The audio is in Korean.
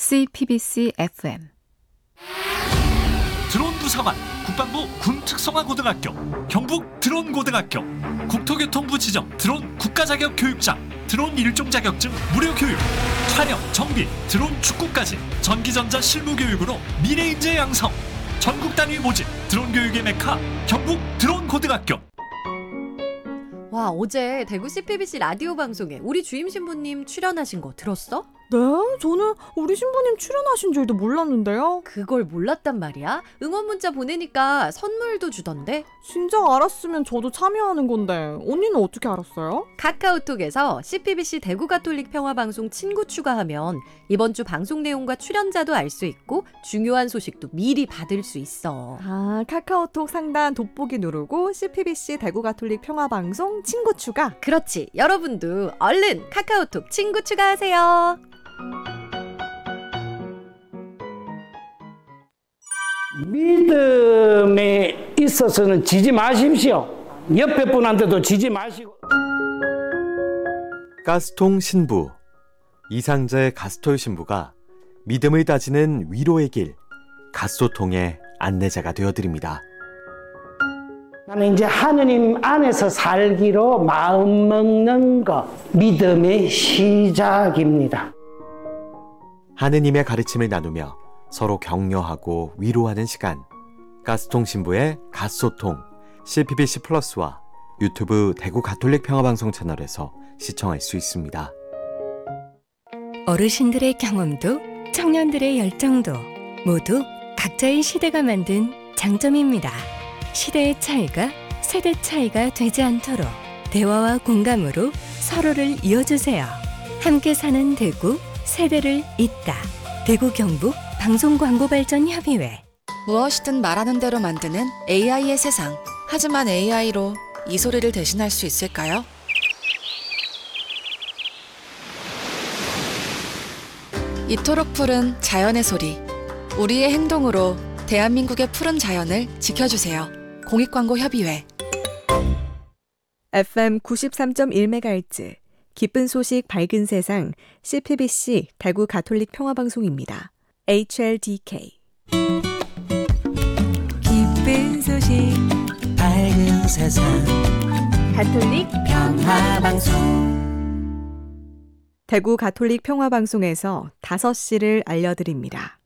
CPBC FM 드론 부사관, 국방부 군특성화고등학교, 경북 드론고등학교, 국토교통부 지정 드론 국가자격 교육장, 드론 1종 자격증 무료 교육, 촬영, 정비, 드론 축구까지 전기전자 실무교육으로 미래인재 양성, 전국 단위 모집, 드론 교육의 메카, 경북 드론고등학교. 와, 어제 대구 CPBC 라디오 방송에 우리 주임 신부님 출연하신 거 들었어? 네? 저는 우리 신부님 출연하신 줄도 몰랐는데요. 그걸 몰랐단 말이야? 응원 문자 보내니까 선물도 주던데? 진작 알았으면 저도 참여하는 건데 언니는 어떻게 알았어요? 카카오톡에서 CPBC 대구 가톨릭 평화방송 친구 추가하면 이번 주 방송 내용과 출연자도 알 수 있고 중요한 소식도 미리 받을 수 있어. 아, 카카오톡 상단 돋보기 누르고 CPBC 대구 가톨릭 평화방송 친구 추가. 그렇지. 여러분도 얼른 카카오톡 친구 추가하세요. 믿음에 있어서는 지지 마십시오. 옆에 분한테도 지지 마시고. 가스통 신부, 이상자의 가스톨 신부가 믿음을 다지는 위로의 길, 가소통의 안내자가 되어드립니다. 나는 이제 하느님 안에서 살기로 마음 먹는 것, 믿음의 시작입니다. 하느님의 가르침을 나누며 서로 격려하고 위로하는 시간, 가스통 신부의 가소통, CPBC 플러스와 유튜브 대구 가톨릭 평화방송 채널에서 시청할 수 있습니다. 어르신들의 경험도 청년들의 열정도 모두 각자의 시대가 만든 장점입니다. 시대의 차이가 세대 차이가 되지 않도록 대화와 공감으로 서로를 이어주세요. 함께 사는 대구, 세대를 잇다. 대구 경북 방송광고발전협의회. 무엇이든 말하는 대로 만드는 AI의 세상. 하지만 AI로 이 소리를 대신할 수 있을까요? 이토록 푸른 자연의 소리. 우리의 행동으로 대한민국의 푸른 자연을 지켜주세요. 공익광고협의회. FM 93.1MHz 기쁜 소식 밝은 세상 CPBC 대구 가톨릭 평화방송입니다. HLDK. 기쁜 소식 밝은 세상 가톨릭 평화방송. 대구 가톨릭 평화방송에서 5시를 알려드립니다.